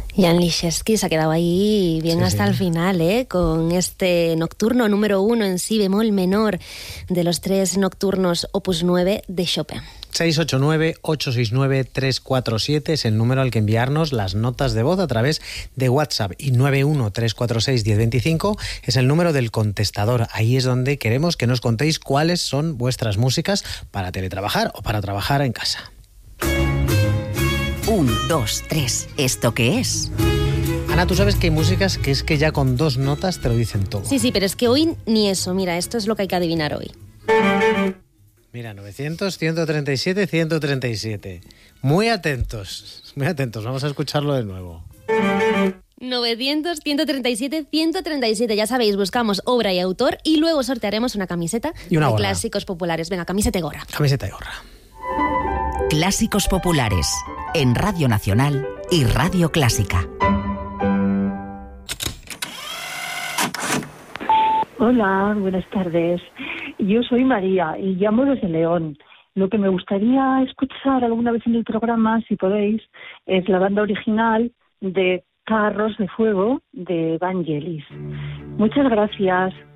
Jan Liszewski se ha quedado ahí bien hasta el final, con este nocturno número 1 en si bemol menor de los 3 nocturnos opus 9 de Chopin. 689-869-347 es el número al que enviarnos las notas de voz a través de WhatsApp, y 913461025 es el número del contestador. Ahí es donde queremos que nos contéis cuáles son vuestras músicas para teletrabajar o para trabajar en casa. 1, 2, 3, ¿esto qué es? Ana, tú sabes que hay músicas que es que ya con 2 notas te lo dicen todo. Sí, pero es que hoy ni eso. Mira, esto es lo que hay que adivinar hoy. Mira, 900, 137, 137. Muy atentos, vamos a escucharlo de nuevo. 900, 137, 137. Ya sabéis, buscamos obra y autor y luego sortearemos una camiseta y una de gorra. Clásicos Populares. Venga, camiseta y gorra. Camiseta y gorra. Clásicos Populares, en Radio Nacional y Radio Clásica. Hola, buenas tardes. Yo soy María y llamo desde León. Lo que me gustaría escuchar alguna vez en el programa, si podéis, es la banda original de Carros de Fuego de Vangelis. Muchas gracias.